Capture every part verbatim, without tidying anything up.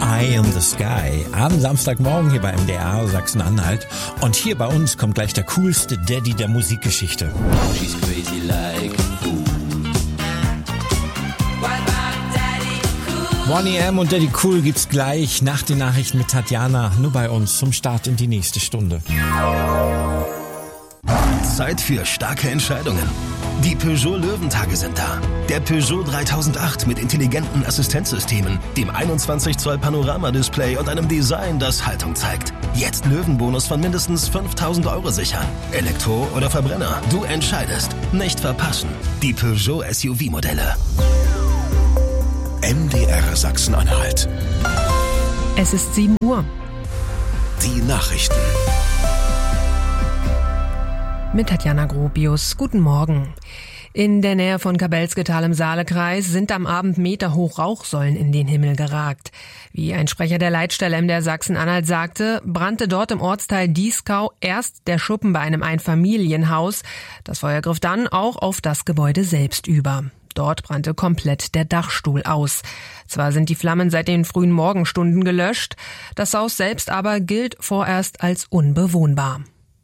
Eye in the Sky. Am Samstagmorgen hier bei M D R Sachsen-Anhalt. Und hier bei uns kommt gleich der coolste Daddy der Musikgeschichte. She's crazy like fool. one A M und Daddy Cool gibt's gleich nach den Nachrichten mit Tatjana. Nur bei uns zum Start in die nächste Stunde. Zeit für starke Entscheidungen. Die Peugeot Löwentage sind da. Der Peugeot dreitausendacht mit intelligenten Assistenzsystemen, dem einundzwanzig Zoll Panorama-Display und einem Design, das Haltung zeigt. Jetzt Löwenbonus von mindestens fünftausend Euro sichern. Elektro oder Verbrenner, du entscheidest. Nicht verpassen. Die Peugeot S U V-Modelle. M D R Sachsen-Anhalt. Es ist sieben Uhr. Die Nachrichten. Mit Tatjana Gropius. Guten Morgen. In der Nähe von Kabelsketal im Saalekreis sind am Abend meterhoch Rauchsäulen in den Himmel geragt. Wie ein Sprecher der Leitstelle M D R Sachsen-Anhalt sagte, brannte dort im Ortsteil Dieskau erst der Schuppen bei einem Einfamilienhaus. Das Feuer griff dann auch auf das Gebäude selbst über. Dort brannte komplett der Dachstuhl aus. Zwar sind die Flammen seit den frühen Morgenstunden gelöscht, das Haus selbst aber gilt vorerst als unbewohnbar.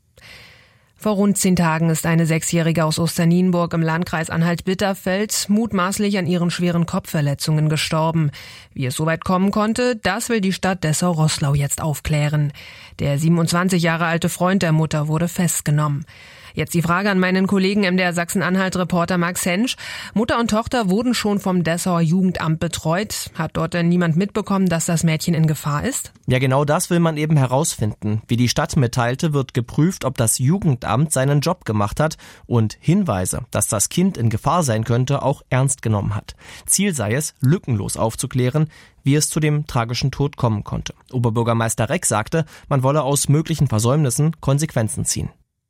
Vor rund zehn Tagen ist eine Sechsjährige aus Osternienburg im Landkreis Anhalt-Bitterfeld mutmaßlich an ihren schweren Kopfverletzungen gestorben. Wie es soweit kommen konnte, das will die Stadt Dessau-Roßlau jetzt aufklären. Der siebenundzwanzig Jahre alte Freund der Mutter wurde festgenommen. Jetzt die Frage an meinen Kollegen M D R Sachsen-Anhalt-Reporter Max Hensch. Mutter und Tochter wurden schon vom Dessauer Jugendamt betreut. Hat dort denn niemand mitbekommen, dass das Mädchen in Gefahr ist? Ja, genau das will man eben herausfinden. Wie die Stadt mitteilte, wird geprüft, ob das Jugendamt seinen Job gemacht hat und Hinweise, dass das Kind in Gefahr sein könnte, auch ernst genommen hat. Ziel sei es, lückenlos aufzuklären, wie es zu dem tragischen Tod kommen konnte. Oberbürgermeister Reck sagte, man wolle aus möglichen Versäumnissen Konsequenzen ziehen.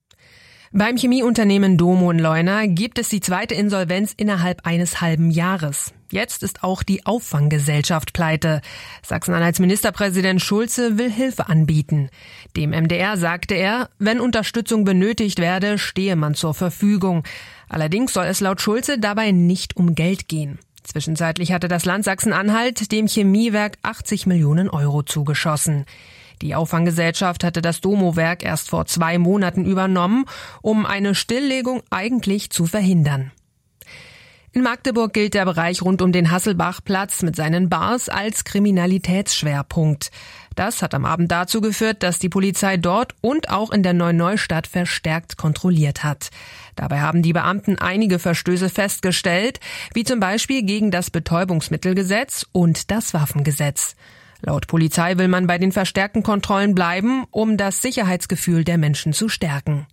Beim Chemieunternehmen Domo in Leuna gibt es die zweite Insolvenz innerhalb eines halben Jahres. Jetzt ist auch die Auffanggesellschaft pleite. Sachsen-Anhalts Ministerpräsident Schulze will Hilfe anbieten. Dem M D R sagte er, wenn Unterstützung benötigt werde, stehe man zur Verfügung. Allerdings soll es laut Schulze dabei nicht um Geld gehen. Zwischenzeitlich hatte das Land Sachsen-Anhalt dem Chemiewerk achtzig Millionen Euro zugeschossen. Die Auffanggesellschaft hatte das Domo-Werk erst vor zwei Monaten übernommen, um eine Stilllegung eigentlich zu verhindern. In Magdeburg gilt der Bereich rund um den Hasselbachplatz mit seinen Bars als Kriminalitätsschwerpunkt. Das hat am Abend dazu geführt, dass die Polizei dort und auch in der Neuneustadt verstärkt kontrolliert hat. Dabei haben die Beamten einige Verstöße festgestellt, wie zum Beispiel gegen das Betäubungsmittelgesetz und das Waffengesetz. Laut Polizei will man bei den verstärkten Kontrollen bleiben, um das Sicherheitsgefühl der Menschen zu stärken.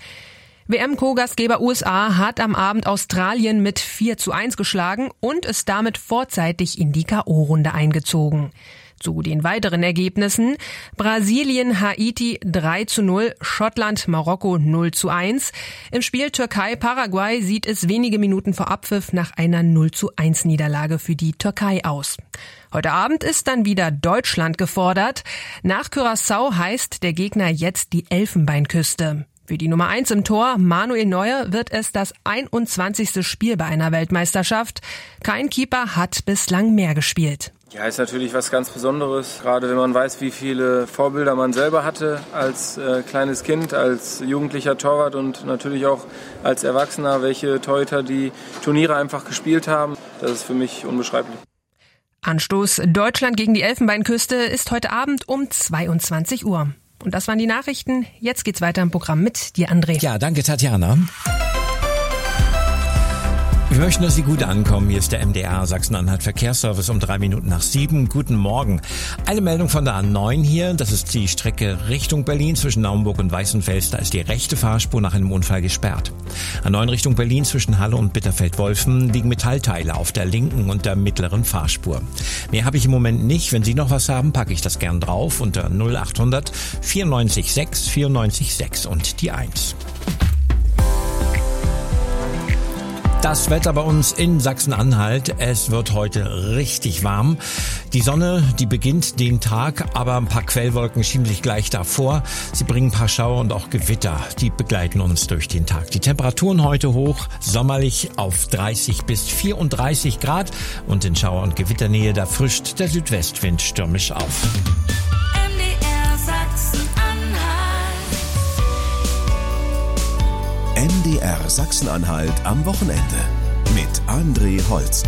W M-Co-Gastgeber U S A hat am Abend Australien mit vier zu eins geschlagen und ist damit vorzeitig in die K O-Runde eingezogen. Zu den weiteren Ergebnissen: Brasilien, Haiti drei zu null, Schottland, Marokko null zu eins. Im Spiel Türkei-Paraguay sieht es wenige Minuten vor Abpfiff nach einer null zu eins Niederlage für die Türkei aus. Heute Abend ist dann wieder Deutschland gefordert. Nach Curaçao heißt der Gegner jetzt die Elfenbeinküste. Für die Nummer eins im Tor, Manuel Neuer, wird es das einundzwanzigste Spiel bei einer Weltmeisterschaft. Kein Keeper hat bislang mehr gespielt. Ja, ist natürlich was ganz Besonderes, gerade wenn man weiß, wie viele Vorbilder man selber hatte als äh, kleines Kind, als jugendlicher Torwart und natürlich auch als Erwachsener, welche Torhüter die Turniere einfach gespielt haben. Das ist für mich unbeschreiblich. Anstoß Deutschland gegen die Elfenbeinküste ist heute Abend um zweiundzwanzig Uhr. Und das waren die Nachrichten. Jetzt geht's weiter im Programm mit dir, André. Ja, danke, Tatjana. Wir möchten, dass Sie gut ankommen. Hier ist der M D R Sachsen-Anhalt Verkehrsservice um drei Minuten nach sieben. Guten Morgen. Eine Meldung von der A neun hier. Das ist die Strecke Richtung Berlin zwischen Naumburg und Weißenfels. Da ist die rechte Fahrspur nach einem Unfall gesperrt. A neun Richtung Berlin zwischen Halle und Bitterfeld-Wolfen liegen Metallteile auf der linken und der mittleren Fahrspur. Mehr habe ich im Moment nicht. Wenn Sie noch was haben, packe ich das gern drauf unter null achthundert vierundneunzig sechs vierundneunzig sechs und die eins. Das Wetter bei uns in Sachsen-Anhalt. Es wird heute richtig warm. Die Sonne, die beginnt den Tag, aber ein paar Quellwolken schieben sich gleich davor. Sie bringen ein paar Schauer und auch Gewitter. Die begleiten uns durch den Tag. Die Temperaturen heute hoch, sommerlich auf dreißig bis vierunddreißig Grad. Und in Schauer- und Gewitternähe, da frischt der Südwestwind stürmisch auf. M D R Sachsen-Anhalt am Wochenende mit André Holst.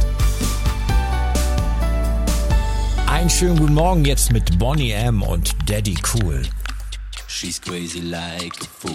Einen schönen guten Morgen jetzt mit Boney M. und Daddy Cool. She's crazy like a fool.